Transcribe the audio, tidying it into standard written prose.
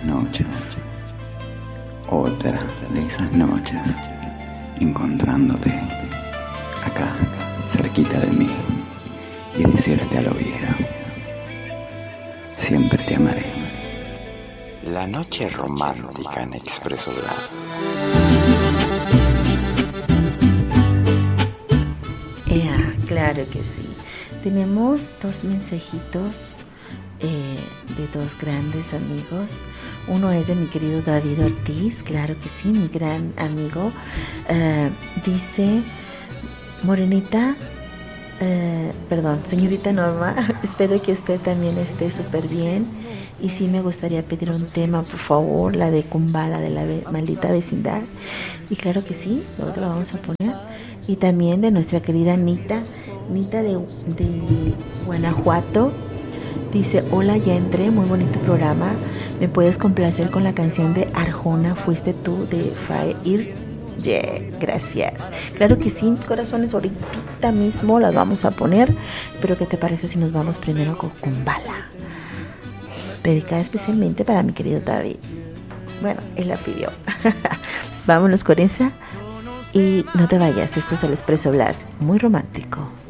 noches, otra de esas noches, encontrándote acá, cerquita de mí, y decirte al oído: siempre te amaré. La noche romántica en Expreso Blas. Claro que sí. Tenemos 2 mensajitos de 2 grandes amigos. Uno es de mi querido David Ortiz, claro que sí, mi gran amigo. Dice: Morenita, señorita Norma, espero que usted también esté súper bien. Y sí me gustaría pedir un tema, por favor, la de Kumbala, de la maldita vecindad. Y claro que sí, luego te lo vamos a poner. Y también de nuestra querida Nita de Guanajuato. Dice: hola, ya entré, muy bonito programa. ¿Me puedes complacer con la canción de Arjona, Fuiste tú, de Fair? Yeah, gracias. Claro que sí, corazones, ahorita mismo las vamos a poner. Pero ¿qué te parece si nos vamos primero con Kumbala? Dedicada especialmente para mi querido David. Bueno, él la pidió. Vámonos con esa. Y no te vayas, esto es el Expreso Blas, muy romántico.